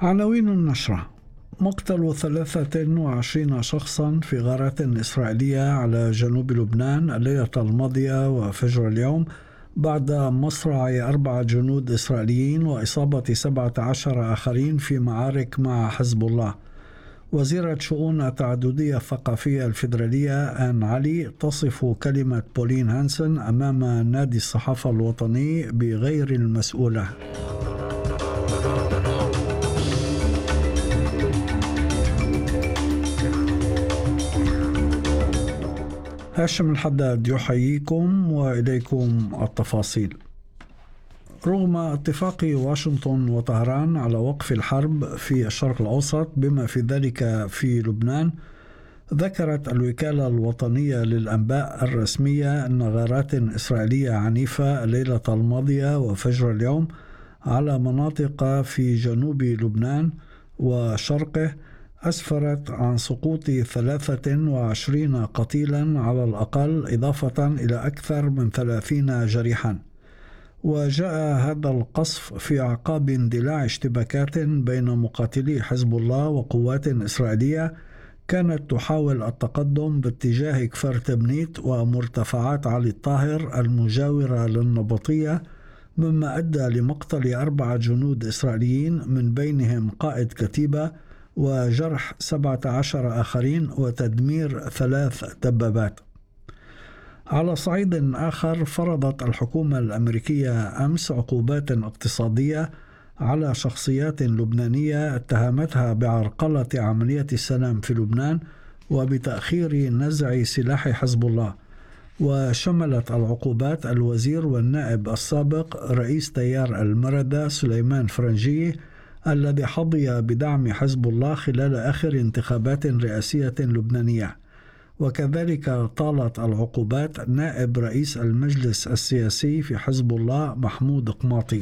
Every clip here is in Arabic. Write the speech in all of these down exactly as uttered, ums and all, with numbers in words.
عناوين النشرة: مقتل ثلاثة وعشرين شخصا في غارات إسرائيلية على جنوب لبنان الليلة الماضية وفجر اليوم بعد مصرع أربعة جنود إسرائيليين وإصابة سبعة عشر آخرين في معارك مع حزب الله. وزيرة شؤون التعددية الثقافية الفيدرالية آن علي تصف كلمة بولين هانسن أمام نادي الصحافة الوطني بغير المسؤولة. هاشم الحداد يحييكم وإليكم التفاصيل. رغم اتفاق واشنطن وطهران على وقف الحرب في الشرق الأوسط بما في ذلك في لبنان، ذكرت الوكالة الوطنية للأنباء الرسمية أن غارات إسرائيلية عنيفة الليلة الماضية وفجر اليوم على مناطق في جنوب لبنان وشرقه أسفرت عن سقوط ثلاثة وعشرين قتيلا على الأقل، إضافة إلى أكثر من ثلاثين جريحا. وجاء هذا القصف في أعقاب اندلاع اشتباكات بين مقاتلي حزب الله وقوات إسرائيلية كانت تحاول التقدم باتجاه كفر تبنيت ومرتفعات علي الطاهر المجاورة للنبطية، مما أدى لمقتل أربعة جنود إسرائيليين من بينهم قائد كتيبة وجرح سبعة عشر آخرين وتدمير ثلاث دبابات. على صعيد آخر، فرضت الحكومة الأمريكية أمس عقوبات اقتصادية على شخصيات لبنانية اتهمتها بعرقلة عملية السلام في لبنان وبتأخير نزع سلاح حزب الله. وشملت العقوبات الوزير والنائب السابق رئيس تيار المردة سليمان فرنجي الذي حظي بدعم حزب الله خلال آخر انتخابات رئاسية لبنانية. وكذلك طالت العقوبات نائب رئيس المجلس السياسي في حزب الله محمود قماطي.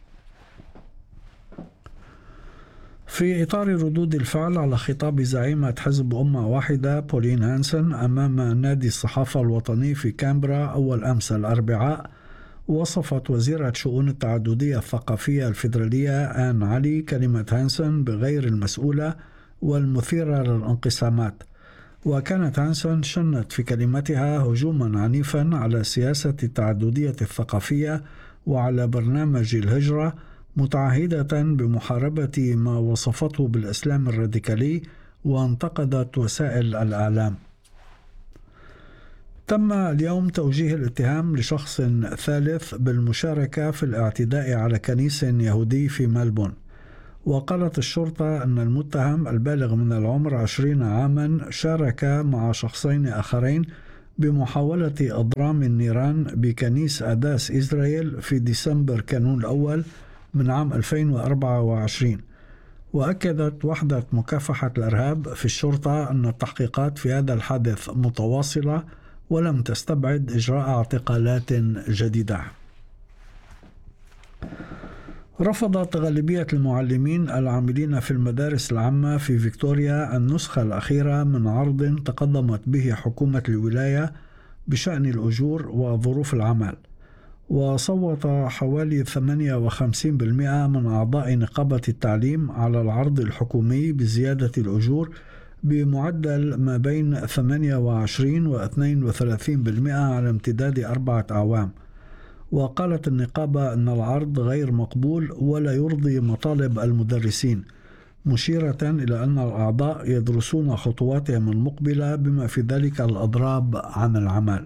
في إطار ردود الفعل على خطاب زعيمة حزب أمة واحدة بولين هانسن أمام نادي الصحافة الوطني في كامبرا أول أمس الأربعاء، وصفت وزيرة شؤون التعددية الثقافية الفيدرالية آن علي كلمة هانسن بغير المسؤولة والمثيرة للانقسامات. وكانت هانسن شنت في كلمتها هجوما عنيفا على سياسة التعددية الثقافية وعلى برنامج الهجرة، متعهدة بمحاربة ما وصفته بالإسلام الراديكالي، وانتقدت وسائل الإعلام. تم اليوم توجيه الاتهام لشخص ثالث بالمشاركة في الاعتداء على كنيس يهودي في ملبون. وقالت الشرطة أن المتهم البالغ من العمر عشرين عاما شارك مع شخصين آخرين بمحاولة إضرام النيران بكنيس أداس إسرائيل في ديسمبر كانون الأول من عام ألفين وأربعة وعشرين. وأكدت وحدة مكافحة الإرهاب في الشرطة أن التحقيقات في هذا الحادث متواصلة ولم تستبعد إجراء اعتقالات جديدة. رفضت غالبية المعلمين العاملين في المدارس العامة في فيكتوريا النسخة الأخيرة من عرض تقدمت به حكومة الولاية بشأن الأجور وظروف العمل. وصوت حوالي ثمانية وخمسين بالمئة من أعضاء نقابة التعليم على العرض الحكومي بزيادة الأجور بمعدل ما بين ثمانية وعشرين واثنين وثلاثين بالمئة على امتداد أربعة أعوام. وقالت النقابة أن العرض غير مقبول ولا يرضي مطالب المدرسين، مشيرة إلى أن الأعضاء يدرسون خطواتهم المقبلة بما في ذلك الأضراب عن العمل.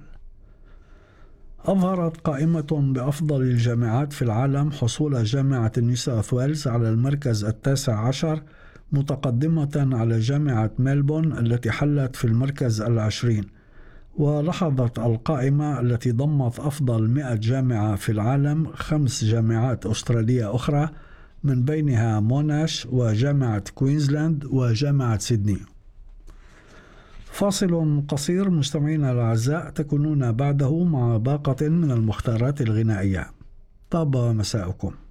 أظهرت قائمة بأفضل الجامعات في العالم حصول جامعة نيو ساوث ويلز على المركز التاسع عشر، متقدمة على جامعة ميلبورن التي حلت في المركز العشرين. ولاحظت القائمة التي ضمت أفضل مئة جامعة في العالم خمس جامعات أسترالية أخرى، من بينها موناش وجامعة كوينزلاند وجامعة سيدني. فاصل قصير مستمعينا الأعزاء، تكونون بعده مع باقة من المختارات الغنائية. طاب مساءكم.